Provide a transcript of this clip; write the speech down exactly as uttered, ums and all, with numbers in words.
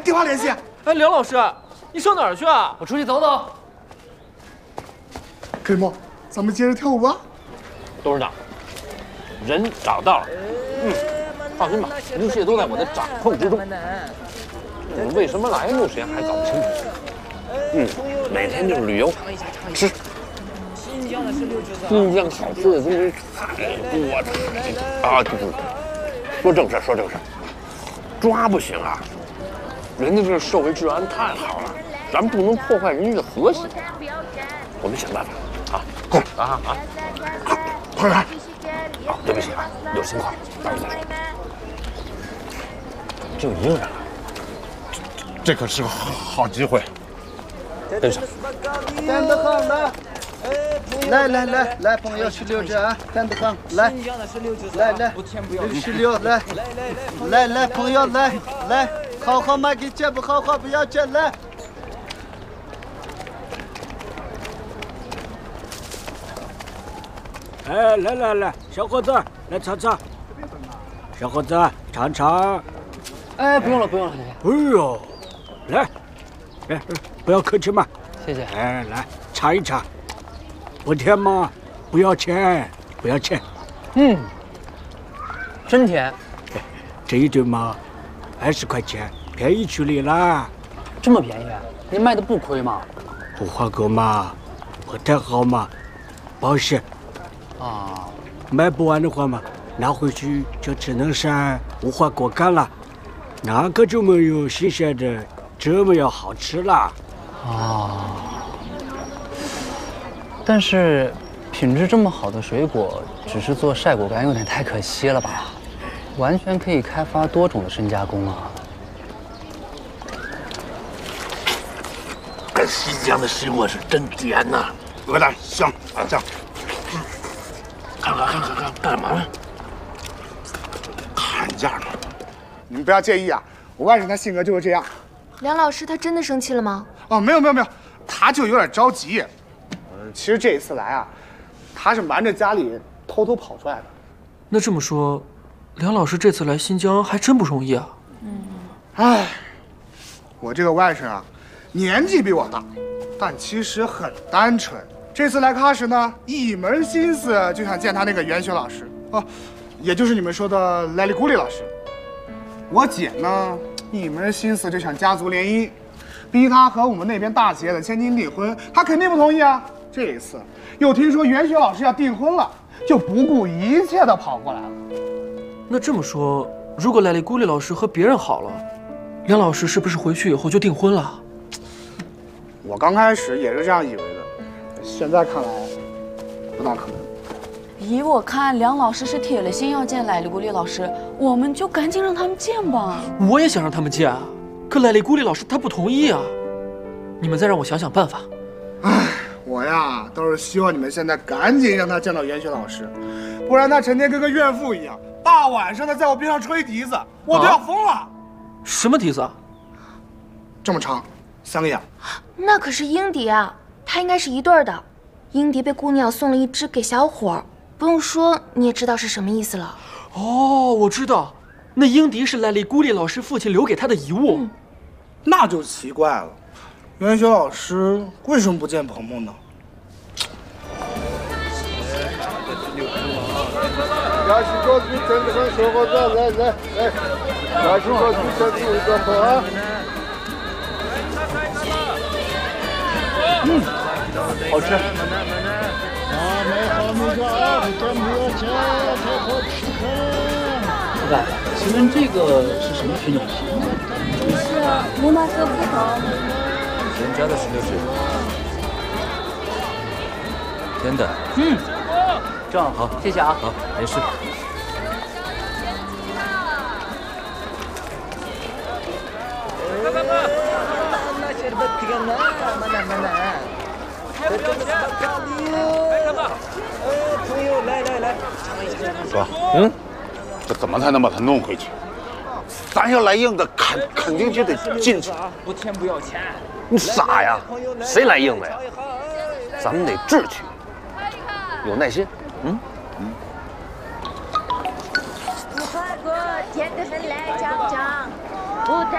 电话联系。 哎，梁老师，你上哪儿去啊？ 我出去走走。 可以吗？咱们接着跳舞吧。 董事长，人找到了。嗯，放心吧，一切都在我的掌控之中。嗯，为什么来慕时还搞不清楚？嗯，每天就是旅游，吃。新疆好吃的东西太多太啊！就是说正事，说正事。抓不行啊，人家这社会治安太好了，咱们不能破坏人家的和谐。我们想办法啊！快啊啊！ 快来！ 哦，对不起啊，有情况待会再说。就一个人了， 这可是个好机会。 跟上。 站得好，来，来来来来，朋友十六只啊，站得好，来，来来，十六来，来来朋友来来，好好买给接不好好不要接来。 哎，来来来，小伙子，来尝尝。小伙子，尝尝。 哎，不用了，不用了， 哎呦，来，哎，不要客气嘛。 谢谢。 哎，来尝一尝，不甜吗？不要钱，不要钱。 嗯，真甜。 这一顿嘛，二十块钱，便宜处理啦。 这么便宜，您卖的不亏吗？ 无花果嘛，不太好嘛，保险。 啊， 卖不完的话嘛，拿回去就只能晒无花果干了，那个就没有新鲜的这么样好吃了。 啊，但是品质这么好的水果，只是做晒果干有点太可惜了吧？完全可以开发多种的深加工啊。 这新疆的水果是真甜呐， 有点香啊，香。 看看看看看，干嘛呢？ 看价嘛。你们不要介意啊，我外甥他性格就是这样。 梁老师他真的生气了吗？ 哦，没有没有没有，他就有点着急。嗯，其实这一次来啊，他是瞒着家里偷偷跑出来的。 那这么说，梁老师这次来新疆还真不容易啊。 嗯。 唉，我这个外甥啊，年纪比我大，但其实很单纯。这次来喀什呢，一门心思就想见他那个元学老师哦，也就是你们说的莱利古里老师。我姐呢，一门心思就想家族联姻，逼他和我们那边大企业的千金订婚，他肯定不同意啊。这一次又听说元学老师要订婚了，就不顾一切的跑过来了。 那这么说，如果莱利古里老师和别人好了，梁老师是不是回去以后就订婚了？ 我刚开始也是这样以为的。现在看来，不大可能。 依我看，梁老师是铁了心要见莱利古里老师，我们就赶紧让他们见吧。 我也想让他们见啊，可莱利古里老师他不同意啊。你们再让我想想办法。 唉，我呀倒是希望你们现在赶紧让他见到元学老师，不然他成天跟个怨妇一样，大晚上的在我边上吹笛子，我都要疯了。啊、 什么笛子啊？ 这么长，三个眼。 那可是鹰笛啊。他应该是一对儿的，鹰笛被姑娘送了一只给小伙，不用说你也知道是什么意思了。 哦，我知道，那鹰笛是莱利古里老师父亲留给他的遗物。嗯、 那就奇怪了，元学老师为什么不见鹏鹏呢？ 亚西高举真的很小伙子，来来来，亚西高举真的一个头啊！ 嗯，好吃。 啊，没好没个啊，真不要钱，太好吃了。 老板，请问这个是什么品种？ 是罗马色葡萄。 人家的石榴是甜的。 嗯，这样好，谢谢啊。 好，没事。 哥，嗯，这怎么才能把他弄回去？咱要来硬的，肯肯定就得进去。 不甜不要钱。 你傻呀？谁来硬的呀？咱们得智取，有耐心。嗯嗯。 无花果甜得很，来尝尝。不